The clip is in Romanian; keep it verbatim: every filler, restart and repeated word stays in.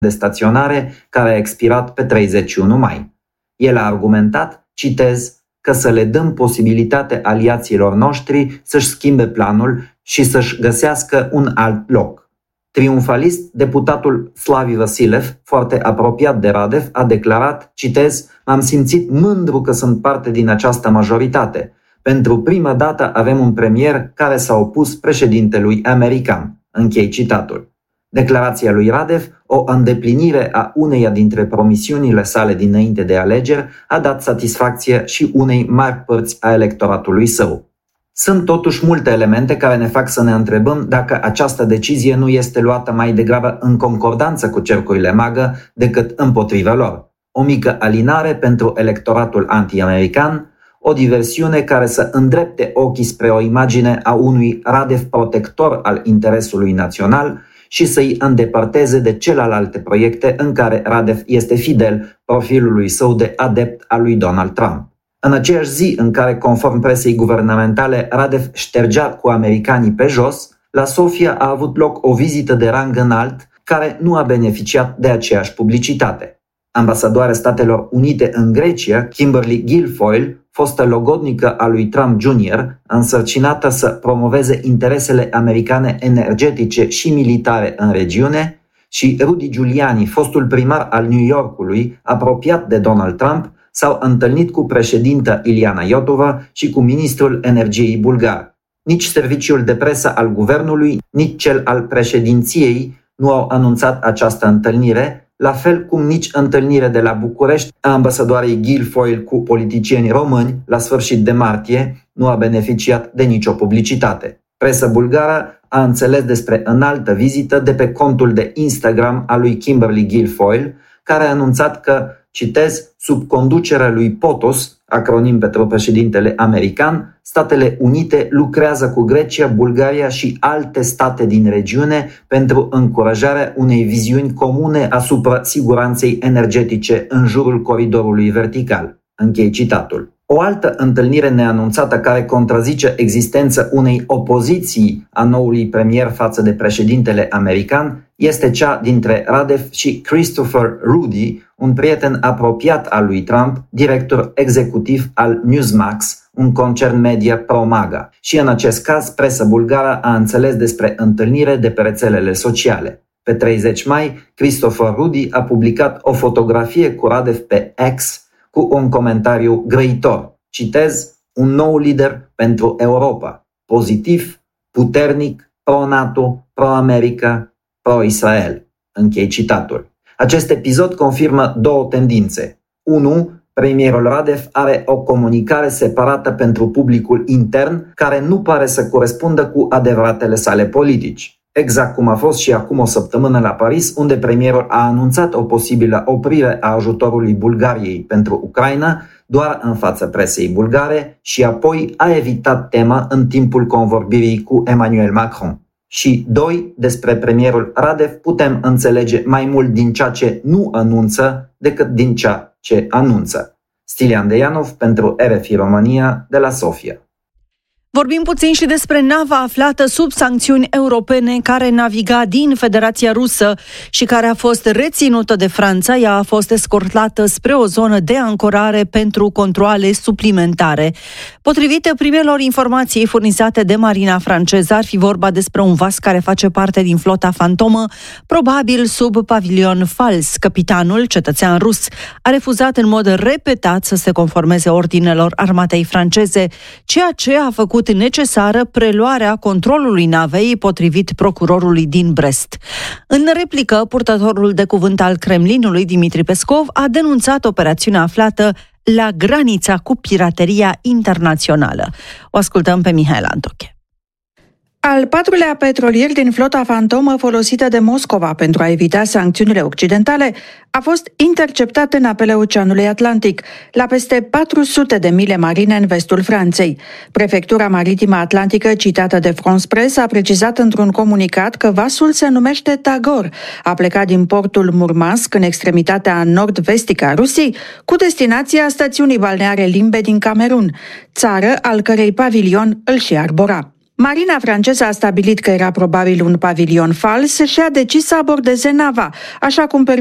de staționare care a expirat pe treizeci și unu mai. El a argumentat, citez, că să le dăm posibilitate aliaților noștri să-și schimbe planul și să-și găsească un alt loc. Triumfalist, deputatul Slavi Vasilev, foarte apropiat de Radev, a declarat, citez, m-am simțit mândru că sunt parte din această majoritate. Pentru prima dată avem un premier care s-a opus președintelui american. Închei citatul. Declarația lui Radev, o îndeplinire a uneia dintre promisiunile sale dinainte de alegeri, a dat satisfacție și unei mari părți a electoratului său. Sunt totuși multe elemente care ne fac să ne întrebăm dacă această decizie nu este luată mai degrabă în concordanță cu cercurile magă decât împotriva lor. O mică alinare pentru electoratul anti-american, o diversiune care să îndrepte ochii spre o imagine a unui Radev protector al interesului național și să-i îndepărteze de celelalte proiecte în care Radev este fidel profilului său de adept al lui Donald Trump. În aceeași zi în care, conform presei guvernamentale, Radev ștergea cu americanii pe jos, la Sofia a avut loc o vizită de rang înalt care nu a beneficiat de aceeași publicitate. Ambasadoarea Statelor Unite în Grecia, Kimberly Guilfoyle, fostă logodnică a lui Trump junior, însărcinată să promoveze interesele americane energetice și militare în regiune, și Rudy Giuliani, fostul primar al New Yorkului, apropiat de Donald Trump, s-au întâlnit cu președinta Iliana Iotova și cu ministrul energiei bulgar. Nici serviciul de presă al guvernului, nici cel al președinției nu au anunțat această întâlnire, la fel cum nici întâlnire de la București a ambasadoarei Guilfoyle cu politicieni români la sfârșit de martie nu a beneficiat de nicio publicitate. Presa bulgară a înțeles despre înaltă vizită de pe contul de Instagram al lui Kimberly Guilfoyle, care a anunțat că, citez, sub conducerea lui POTOS, acronim pentru președintele american, Statele Unite lucrează cu Grecia, Bulgaria și alte state din regiune pentru încurajarea unei viziuni comune asupra siguranței energetice în jurul coridorului vertical. Închei citatul. O altă întâlnire neanunțată care contrazice existența unei opoziții a noului premier față de președintele american este cea dintre Radev și Christopher Rudy, un prieten apropiat al lui Trump, director executiv al Newsmax, un concern media pro-MAGA. Și în acest caz, presa bulgară a înțeles despre întâlnire de pe rețelele sociale. Pe treizeci mai, Christopher Rudy a publicat o fotografie cu Radev pe X cu un comentariu grăitor. Citez, un nou lider pentru Europa, pozitiv, puternic, pro-NATO, pro-America, pro-Israel. Închei citatul. Acest episod confirmă două tendințe. unu. Premierul Radev are o comunicare separată pentru publicul intern care nu pare să corespundă cu adevăratele sale politici. Exact cum a fost și acum o săptămână la Paris, unde premierul a anunțat o posibilă oprire a ajutorului Bulgariei pentru Ucraina doar în fața presei bulgare și apoi a evitat tema în timpul convorbirii cu Emmanuel Macron. Și doi, despre premierul Radev putem înțelege mai mult din ceea ce nu anunță decât din ceea ce anunță. Stilian Deianov pentru R F I România de la Sofia. Vorbim puțin și despre nava aflată sub sancțiuni europene care naviga din Federația Rusă și care a fost reținută de Franța. Ea a fost escortată spre o zonă de ancorare pentru controale suplimentare. Potrivit primelor informații furnizate de marina franceză, ar fi vorba despre un vas care face parte din flota fantomă, probabil sub pavilion fals. Capitanul, cetățean rus, a refuzat în mod repetat să se conformeze ordinelor armatei franceze, ceea ce a făcut necesară preluarea controlului navei, potrivit procurorului din Brest. În replică, purtătorul de cuvânt al Kremlinului, Dimitri Peskov, a denunțat operațiunea aflată la granița cu pirateria internațională. O ascultăm pe Mihaela Antoche. Al patrulea petrolier din flota fantomă folosită de Moscova pentru a evita sancțiunile occidentale a fost interceptat în apele Oceanului Atlantic, la peste patru sute de mile marine în vestul Franței. Prefectura maritimă atlantică, citată de France Press, a precizat într-un comunicat că vasul se numește Tagor, a plecat din portul Murmansk, în extremitatea nord-vestică a Rusiei, cu destinația stațiunii balneare Limbe din Camerun, țară al cărei pavilion îl și arbora. Marina franceză a stabilit că era probabil un pavilion fals și a decis să abordeze nava, așa cum